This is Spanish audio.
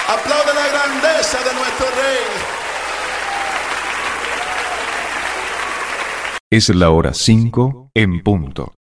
Aplaude la grandeza de nuestro Rey. Es la hora 5 en punto.